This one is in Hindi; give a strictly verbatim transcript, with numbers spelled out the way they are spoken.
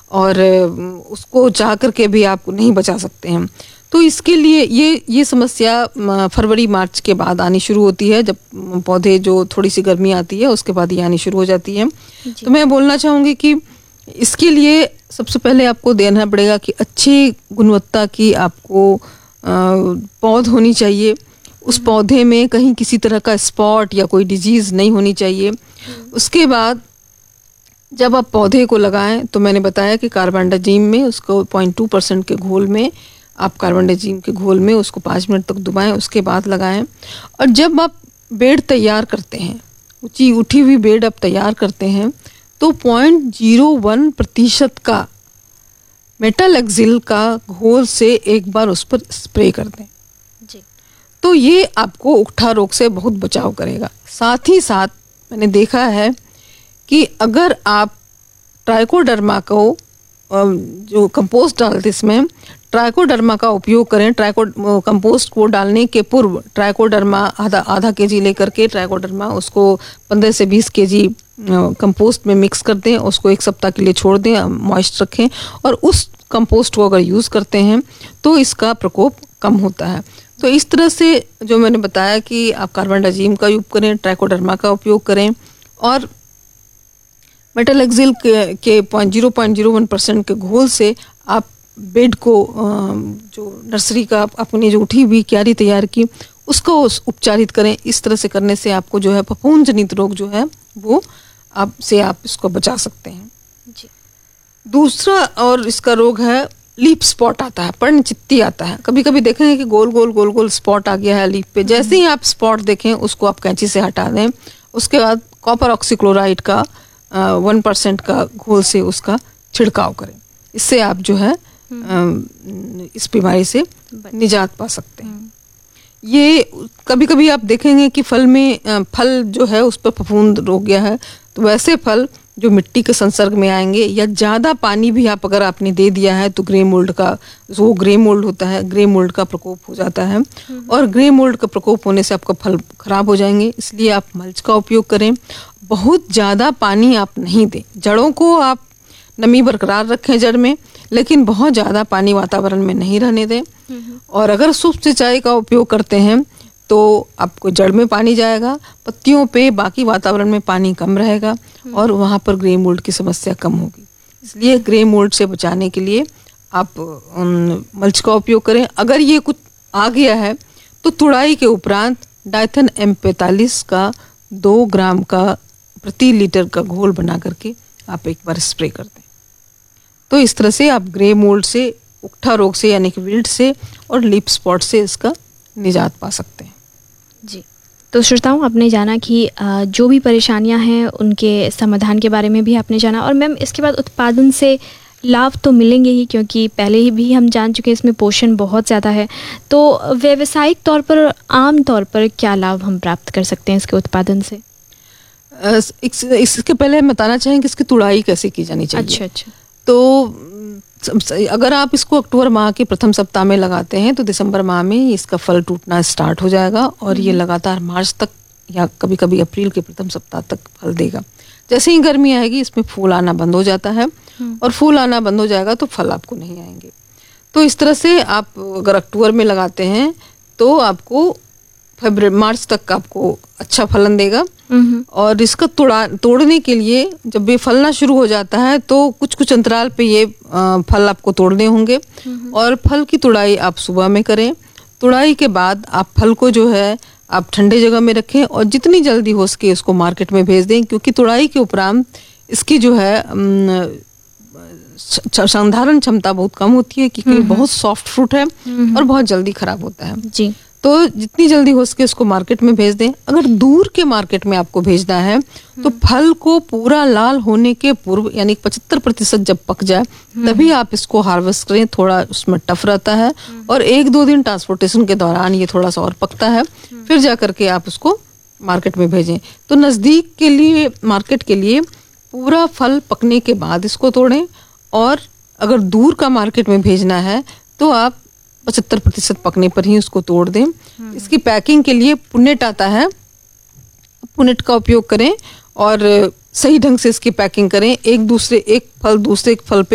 और उसको चाह करके भी आप नहीं बचा सकते हैं। तो इसके लिए ये ये समस्या फरवरी मार्च के बाद आनी शुरू होती है, जब पौधे जो थोड़ी सी गर्मी आती है उसके बाद ये आनी शुरू हो जाती है। तो मैं बोलना चाहूँगी कि इसके लिए सबसे पहले आपको देना पड़ेगा कि अच्छी गुणवत्ता की आपको पौध होनी चाहिए। उस पौधे में कहीं किसी तरह का स्पॉट या कोई डिजीज़ नहीं होनी चाहिए। उसके बाद जब आप पौधे को लगाएं तो मैंने बताया कि कार्बेंडाजिम में उसको पॉइंट टू परसेंट के घोल में आप कार्बेंडाजिम के घोल में उसको पाँच मिनट तक डुबाएं, उसके बाद लगाएं। और जब आप बेड तैयार करते हैं, ऊंची उठी हुई बेड आप तैयार करते हैं, तो पॉइंट जीरो वन प्रतिशत का मेटालेक्सिल का घोल से एक बार उस पर स्प्रे कर दें जी। तो ये आपको उकठा रोग से बहुत बचाव करेगा। साथ ही साथ मैंने देखा है कि अगर आप ट्राइकोडर्मा को जो कंपोस्ट डालते इसमें ट्राइकोडर्मा का उपयोग करें। ट्राइको कंपोस्ट को डालने के पूर्व ट्राइकोडर्मा आधा आधा के जी लेकर के ट्राइकोडर्मा उसको पंद्रह से बीस के जी कंपोस्ट में मिक्स कर दें, उसको एक सप्ताह के लिए छोड़ दें, मॉइस्ट रखें और उस कंपोस्ट को अगर यूज़ करते हैं तो इसका प्रकोप कम होता है। तो इस तरह से जो मैंने बताया कि आप कार्बेंडाजिम का उपयोग करें, ट्राइकोडर्मा का उपयोग करें और मेटालेक्सिल के, के point zero point zero one percent के घोल से आप बेड को जो नर्सरी का अपनी जो उठी हुई क्यारी तैयार की उसको उपचारित करें। इस तरह से करने से आपको जो है फफूंद जनित रोग जो है वो आप से आप इसको बचा सकते हैं जी। दूसरा और इसका रोग है लीफ स्पॉट आता है, पर्णचित्ती आता है। कभी कभी देखेंगे कि गोल गोल गोल गोल स्पॉट आ गया है लीफ पे। जैसे ही आप स्पॉट देखें उसको आप कैंची से हटा दें। उसके बाद कॉपर ऑक्सीक्लोराइड का वन परसेंट का घोल से उसका छिड़काव करें। इससे आप जो है इस बीमारी से निजात पा सकते हैं। ये कभी कभी आप देखेंगे कि फल में फल जो है उस पर फफूंद रोक गया है, तो वैसे फल जो मिट्टी के संसर्ग में आएंगे या ज़्यादा पानी भी आप अगर आपने दे दिया है तो ग्रे मोल्ड का वो ग्रे मोल्ड होता है, ग्रे मोल्ड का प्रकोप हो जाता है और ग्रे मोल्ड का प्रकोप होने से आपका फल खराब हो जाएंगे। इसलिए आप मल्च का उपयोग करें। बहुत ज़्यादा पानी आप नहीं दें, जड़ों को आप नमी बरकरार रखें जड़ में, लेकिन बहुत ज़्यादा पानी वातावरण में नहीं रहने दें। और अगर सूक्ष्म सिंचाई का उपयोग करते हैं तो आपको जड़ में पानी जाएगा, पत्तियों पे बाकी वातावरण में पानी कम रहेगा और वहाँ पर ग्रे मोल्ड की समस्या कम होगी। इसलिए ग्रे मोल्ड से बचाने के लिए आप मल्च का उपयोग करें। अगर ये कुछ आ गया है तो तुड़ाई के उपरांत डाइथन एम पैंतालीस का दो ग्राम का प्रति लीटर का घोल बना करके आप एक बार स्प्रे कर दें। तो इस तरह से आप ग्रे मोल्ड से, उकठा रोग से यानी कि विल्ट से और लीफ स्पॉट से इसका निजात पा सकते हैं जी। तो श्रोताओं, आपने जाना कि जो भी परेशानियां हैं उनके समाधान के बारे में भी आपने जाना। और मैम इसके बाद उत्पादन से लाभ तो मिलेंगे ही, क्योंकि पहले ही भी हम जान चुके हैं इसमें पोषण बहुत ज़्यादा है। तो व्यावसायिक तौर पर आम तौर पर क्या लाभ हम प्राप्त कर सकते हैं इसके उत्पादन से? इस, इसके पहले हम बताना चाहेंगे इसकी तुड़ाई कैसे की जानी चाहिए। अच्छा अच्छा। तो अगर आप इसको अक्टूबर माह के प्रथम सप्ताह में लगाते हैं तो दिसंबर माह में इसका फल टूटना स्टार्ट हो जाएगा और ये लगातार मार्च तक या कभी कभी अप्रैल के प्रथम सप्ताह तक फल देगा। जैसे ही गर्मी आएगी इसमें फूल आना बंद हो जाता है और फूल आना बंद हो जाएगा तो फल आपको नहीं आएंगे। तो इस तरह से आप अगर अक्टूबर में लगाते हैं तो आपको फरवरी मार्च तक आपको अच्छा फलन देगा। और इसका तोड़ा तोड़ने के लिए जब ये फलना शुरू हो जाता है तो कुछ कुछ अंतराल पे ये फल आपको तोड़ने होंगे और फल की तुड़ाई आप सुबह में करें। तुड़ाई के बाद आप फल को जो है आप ठंडे जगह में रखें और जितनी जल्दी हो सके इसको मार्केट में भेज दें, क्योंकि तुड़ाई के उपरांत इसकी जो है संधारण क्षमता बहुत कम होती है, क्योंकि बहुत सॉफ्ट फ्रूट है और बहुत जल्दी खराब होता है जी। तो जितनी जल्दी हो सके उसको मार्केट में भेज दें। अगर दूर के मार्केट में आपको भेजना है तो फल को पूरा लाल होने के पूर्व यानी पचहत्तर प्रतिशत जब पक जाए तभी आप इसको हार्वेस्ट करें। थोड़ा उसमें टफ रहता है और एक दो दिन ट्रांसपोर्टेशन के दौरान ये थोड़ा सा और पकता है, फिर जा करके आप उसको मार्केट में भेजें। तो नज़दीक के लिए मार्केट के लिए पूरा फल पकने के बाद इसको तोड़ें और अगर दूर का मार्केट में भेजना है तो आप पचहत्तर प्रतिशत पकने पर ही उसको तोड़ दें। इसकी पैकिंग के लिए पुनेट आता है, पुनेट का उपयोग करें और सही ढंग से इसकी पैकिंग करें। एक दूसरे एक फल दूसरे फल पे